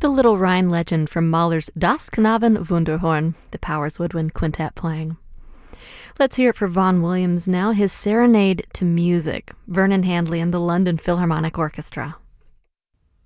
The Little Rhine Legend from Mahler's Das Knaben Wunderhorn, the Powers Woodwind Quintet playing. Let's hear it for Vaughan Williams now, his Serenade to Music, Vernon Handley and the London Philharmonic Orchestra.